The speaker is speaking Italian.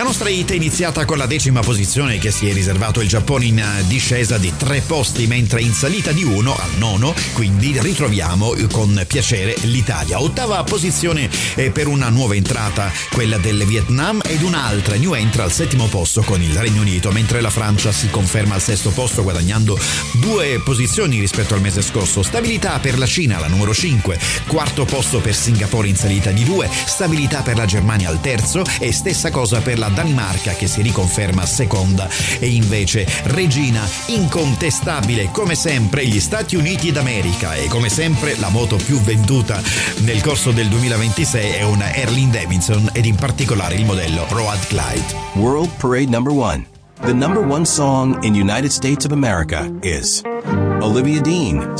La nostra hit è iniziata con la 10ª posizione che si è riservato il Giappone in discesa di 3 posti, mentre in salita di 1 al 9, quindi ritroviamo con piacere l'Italia. 8ª posizione per una nuova entrata, quella del Vietnam, ed un'altra new entry al 7º posto con il Regno Unito, mentre la Francia si conferma al 6º posto guadagnando 2 posizioni rispetto al mese scorso. Stabilità per la Cina, la numero 5, 4º posto per Singapore in salita di 2, stabilità per la Germania al 3º e stessa cosa per la Danimarca che si riconferma seconda. E invece regina incontestabile come sempre gli Stati Uniti d'America, e come sempre la moto più venduta nel corso del 2026 è una Harley Davidson, ed in particolare il modello Road Glide. World Parade number 1. The number 1 song in United States of America is Olivia Dean,